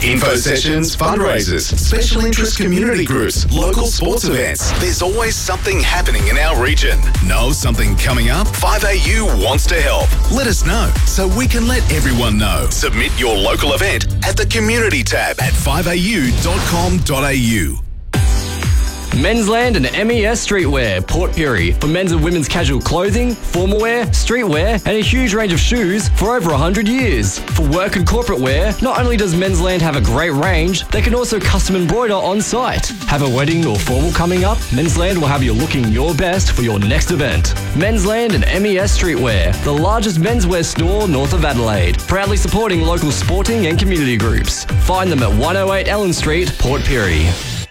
Info sessions, fundraisers, special interest community groups, local sports events. There's always something happening in our region. Know something coming up? 5AU wants to help. Let us know so we can let everyone know. Submit your local event at the community tab at 5au.com.au. Mensland and MES Streetwear, Port Pirie, for men's and women's casual clothing, formal wear, streetwear, and a huge range of shoes for over 100 years. For work and corporate wear, not only does Mensland have a great range, they can also custom embroider on site. Have a wedding or formal coming up? Mensland will have you looking your best for your next event. Mensland and MES Streetwear, the largest menswear store north of Adelaide, proudly supporting local sporting and community groups. Find them at 108 Ellen Street, Port Pirie.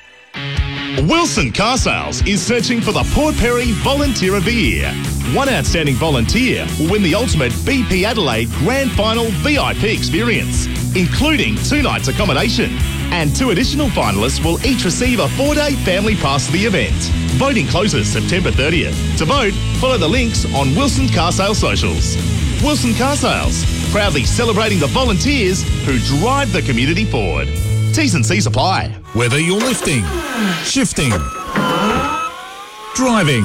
Wilson Car Sales is searching for the Port Pirie Volunteer of the Year. One outstanding volunteer will win the ultimate BP Adelaide Grand Final VIP experience, including 2 nights accommodation. And 2 additional finalists will each receive a 4-day family pass to the event. Voting closes September 30th. To vote, follow the links on Wilson Car Sales socials. Wilson Car Sales, proudly celebrating the volunteers who drive the community forward. T's and C's apply. Whether you're lifting, shifting, driving,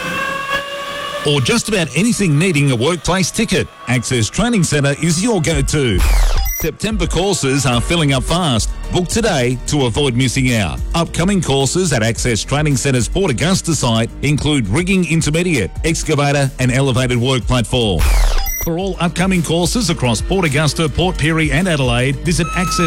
or just about anything needing a workplace ticket, Access Training Centre is your go-to. September courses are filling up fast. Book today to avoid missing out. Upcoming courses at Access Training Centre's Port Augusta site include rigging intermediate, excavator and elevated work platform. For all upcoming courses across Port Augusta, Port Pirie and Adelaide, visit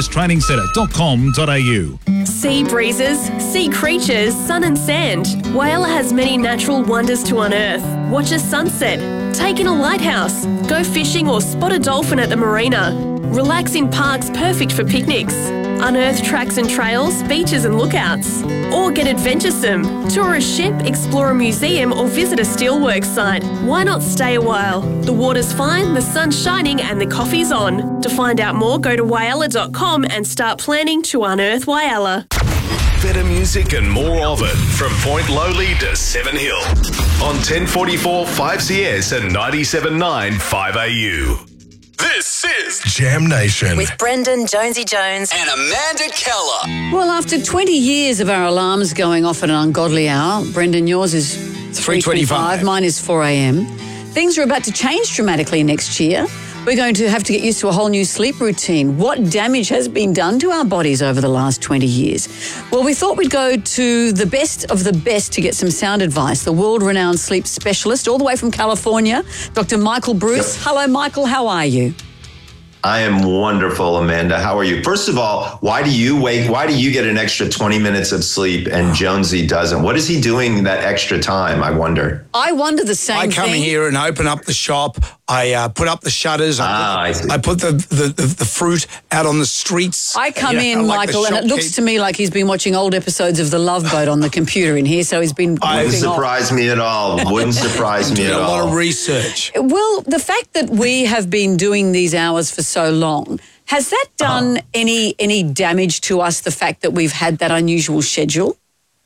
accesstrainingsentre.com.au. Sea breezes, sea creatures, sun and sand. Whyalla has many natural wonders to unearth. Watch a sunset, take in a lighthouse, go fishing or spot a dolphin at the marina. Relax in parks perfect for picnics. Unearth tracks and trails, beaches and lookouts. Or get adventuresome. Tour a ship, explore a museum or visit a steelworks site. Why not stay a while? The water's fine, the sun's shining and the coffee's on. To find out more, go to whyalla.com and start planning to unearth Whyalla. Better music and more of it from Point Lowly to Seven Hill on 1044 5CS and 97.9 5AU. This is Jam Nation with Brendan Jonesy Jones and Amanda Keller. Well, after 20 years of our alarms going off at an ungodly hour, Brendan, yours is 3:25, mine is 4 a.m. Things are about to change dramatically next year. We're going to have to get used to a whole new sleep routine. What damage has been done to our bodies over the last 20 years? Well, we thought we'd go to the best of the best to get some sound advice. The world-renowned sleep specialist, all the way from California, Dr. Michael Bruce. Yep. Hello, Michael. How are you? I am wonderful, Amanda. How are you? First of all, why do you get an extra 20 minutes of sleep and Jonesy doesn't? What is he doing that extra time, I wonder? I wonder the same thing. I come here and open up the shop. I put up the shutters. I put the fruit out on the streets. I come in, Michael, and it looks to me like he's been watching old episodes of The Love Boat on the computer in here, so he's been Wouldn't surprise me at all. Wouldn't surprise me at all. A lot of research. Well, the fact that we have been doing these hours for so long, has that done any damage to us, the fact that we've had that unusual schedule?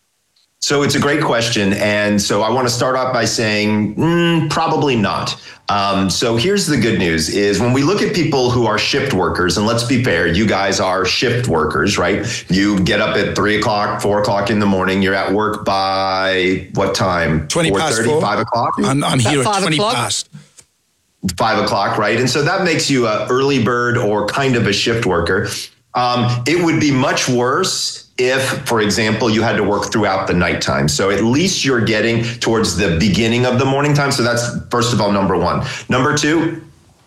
So it's a great question. And so I want to start off by saying probably not. So here's the good news is when we look at people who are shift workers, and let's be fair, you guys are shift workers, right? You get up at 3 o'clock, 4 o'clock in the morning. You're at work by what time? 20 past 4. 5 o'clock? I'm here at 20 past. 5 o'clock, right? And so that makes you an early bird or kind of a shift worker. It would be much worse if, for example, you had to work throughout the nighttime. So at least you're getting towards the beginning of the morning time. So that's, first of all, number one. Number two,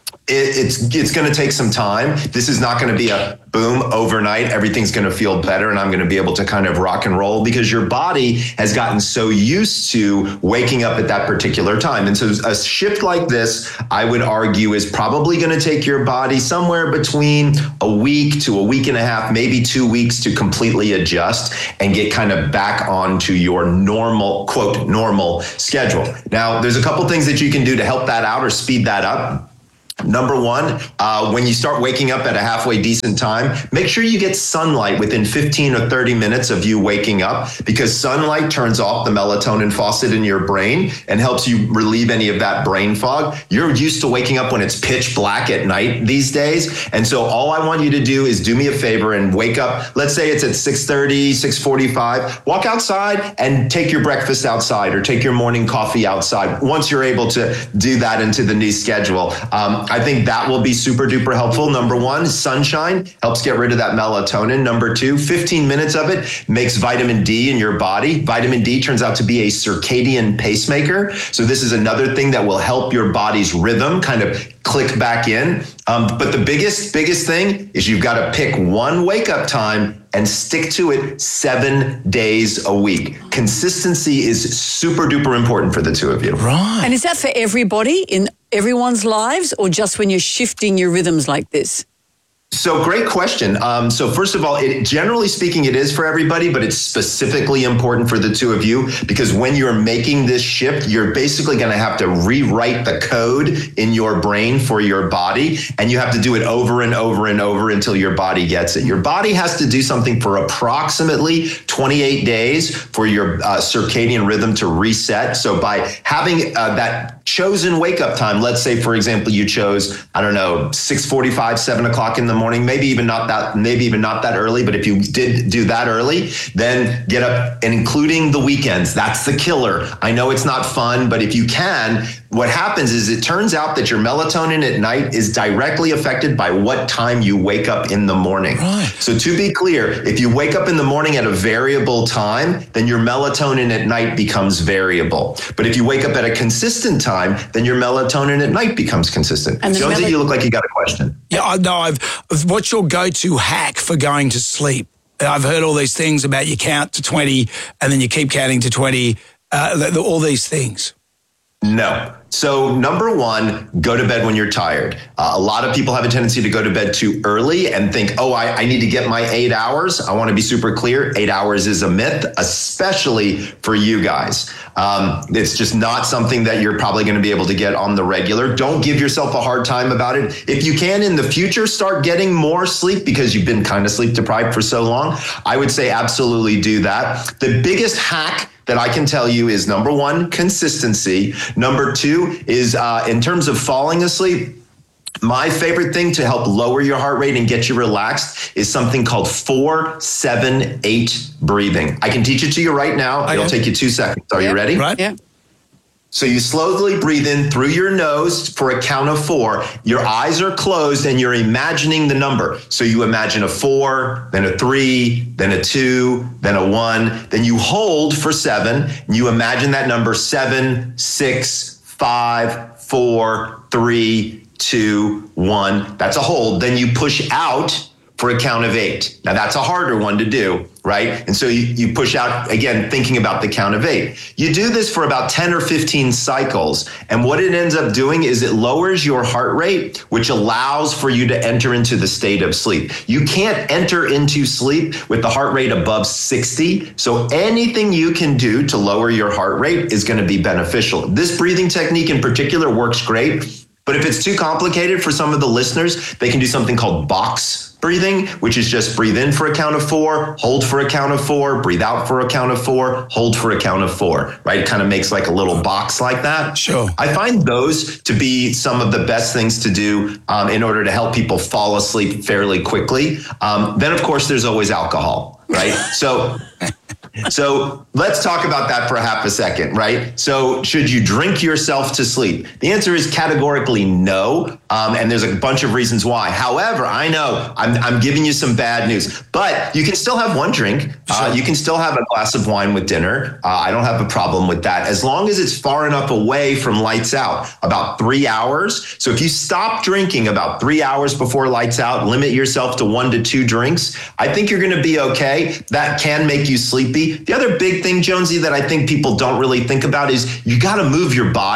it's going to take some time. This is not going to be a boom overnight. Everything's going to feel better and I'm going to be able to kind of rock and roll because your body has gotten so used to waking up at that particular time. And so a shift like this, I would argue, is probably going to take your body somewhere between a week to a week and a half, maybe 2 weeks to completely adjust and get kind of back onto your normal, quote, normal schedule. Now, there's a couple things that you can do to help that out or speed that up. Number one, when you start waking up at a halfway decent time, make sure you get sunlight within 15 or 30 minutes of you waking up, because sunlight turns off the melatonin faucet in your brain and helps you relieve any of that brain fog. You're used to waking up when it's pitch black at night these days. And so all I want you to do is do me a favor and wake up. Let's say it's at 6:30, 6:45. Walk outside and take your breakfast outside or take your morning coffee outside once you're able to do that into the new schedule. I think that will be super duper helpful. Number one, sunshine helps get rid of that melatonin. Number two, 15 minutes of it makes vitamin D in your body. Vitamin D turns out to be a circadian pacemaker. So this is another thing that will help your body's rhythm kind of click back in. But the biggest thing is you've got to pick one wake up time and stick to it 7 days a week. Consistency is super duper important for the two of you. Right. And is that for everybody in everyone's lives, or just when you're shifting your rhythms like this? So great question. So first of all, generally speaking, it is for everybody, but it's specifically important for the two of you, because when you're making this shift, you're basically going to have to rewrite the code in your brain for your body, and you have to do it over and over and over until your body gets it. Your body has to do something for approximately 28 days for your circadian rhythm to reset. So by having that chosen wake up time, let's say, for example, you chose, 6:45, 7 o'clock in the morning, maybe even not that early, but if you did do that early, then get up, and including the weekends, that's the killer. I know it's not fun, but if you can, what happens is it turns out that your melatonin at night is directly affected by what time you wake up in the morning. Right. So to be clear, if you wake up in the morning at a variable time, then your melatonin at night becomes variable. But if you wake up at a consistent time, then your melatonin at night becomes consistent. And Jonesy, you look like you got a question. Yeah, I know. What's your go-to hack for going to sleep? I've heard all these things about you count to 20 and then you keep counting to 20, all these things. No. So number one, go to bed when you're tired. A lot of people have a tendency to go to bed too early and think, I need to get my 8 hours. I want to be super clear. 8 hours is a myth, especially for you guys. It's just not something that you're probably going to be able to get on the regular. Don't give yourself a hard time about it. If you can in the future start getting more sleep because you've been kind of sleep deprived for so long, I would say absolutely do that. The biggest hack that I can tell you is, number one, consistency. Number two is in terms of falling asleep, my favorite thing to help lower your heart rate and get you relaxed is something called 4-7-8 breathing. I can teach it to you right now. It'll take you 2 seconds. Are you ready? Right. Yeah. So you slowly breathe in through your nose for a count of 4. Your eyes are closed and you're imagining the number. So you imagine a 4, then a 3, then a 2, then a 1. Then you hold for 7. And you imagine that number 7, 6, 5, 4, 3, 2, 1. That's a hold. Then you push out for a count of 8. Now that's a harder one to do, right? And so you push out, again, thinking about the count of 8. You do this for about 10 or 15 cycles. And what it ends up doing is it lowers your heart rate, which allows for you to enter into the state of sleep. You can't enter into sleep with the heart rate above 60. So anything you can do to lower your heart rate is going to be beneficial. This breathing technique in particular works great. But if it's too complicated for some of the listeners, they can do something called box breathing, which is just breathe in for a count of 4, hold for a count of 4, breathe out for a count of 4, hold for a count of 4, right? It kind of makes like a little box like that. Sure. I find those to be some of the best things to do in order to help people fall asleep fairly quickly. Then, of course, there's always alcohol, right? So let's talk about that for half a second, right? So should you drink yourself to sleep? The answer is categorically no. And there's a bunch of reasons why. However, I know I'm giving you some bad news, but you can still have one drink. You can still have a glass of wine with dinner. I don't have a problem with that, as long as it's far enough away from lights out, about 3 hours. So if you stop drinking about 3 hours before lights out, limit yourself to 1 to 2 drinks, I think you're going to be okay. That can make you sleepy. The other big thing, Jonesy, that I think people don't really think about is you got to move your body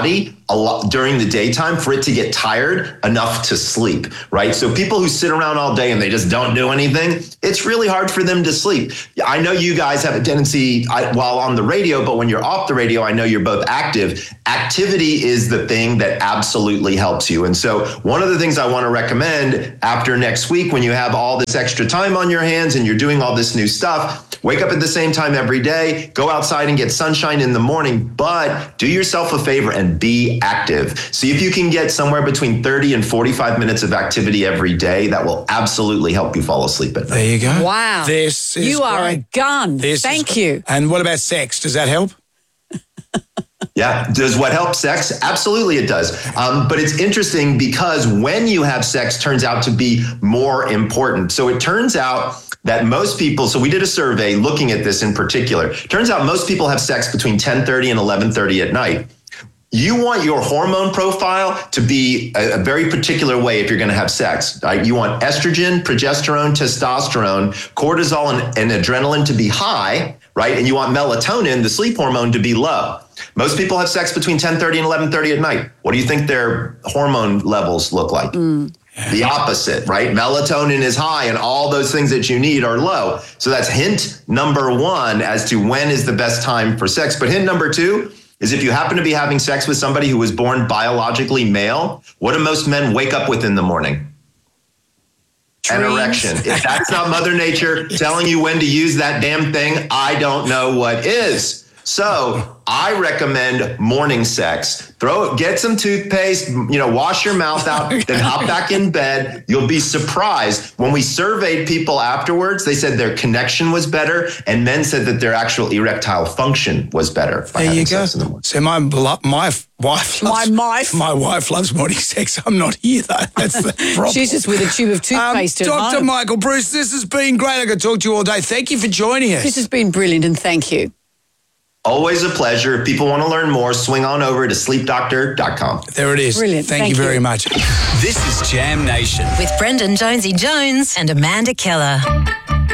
a lot during the daytime for it to get tired enough to sleep, right? So people who sit around all day and they just don't do anything, it's really hard for them to sleep. I know you guys have a tendency while on the radio, but when you're off the radio, I know you're both active. Activity is the thing that absolutely helps you. And so one of the things I want to recommend after next week, when you have all this extra time on your hands and you're doing all this new stuff, wake up at the same time every day, go outside and get sunshine in the morning, but do yourself a favor and be active. See if you can get somewhere between 30 and 45 minutes of activity every day. That will absolutely help you fall asleep at night. There you go. Wow. This is You are great. a gun. Thank you. And what about sex? Does that help? Yeah. Does what help sex? Absolutely it does. But it's interesting because when you have sex turns out to be more important. So it turns out that most people, so we did a survey looking at this in particular. Turns out most people have sex between 10:30 and 11:30 at night. You want your hormone profile to be a very particular way if you're going to have sex. Right? You want estrogen, progesterone, testosterone, cortisol, and adrenaline to be high, right? And you want melatonin, the sleep hormone, to be low. Most people have sex between 10:30 and 11:30 at night. What do you think their hormone levels look like? The opposite, right? Melatonin is high and all those things that you need are low. So that's hint number one as to when is the best time for sex. But hint number two is if you happen to be having sex with somebody who was born biologically male, what do most men wake up with in the morning? An erection. If that's not Mother Nature telling you when to use that damn thing, I don't know what is. So I recommend morning sex. Get some toothpaste, wash your mouth out, then hop back in bed. You'll be surprised. When we surveyed people afterwards, they said their connection was better, and men said that their actual erectile function was better. There you go. So my wife loves morning sex. I'm not here though. That's the problem. She's just with a tube of toothpaste at Dr. home. Michael Bruce, this has been great. I could talk to you all day. Thank you for joining us. This has been brilliant, and thank you. Always a pleasure. If people want to learn more, swing on over to sleepdoctor.com. There it is. Brilliant. Thank you very much. This is Jam Nation. With Brendan Jonesy Jones and Amanda Keller.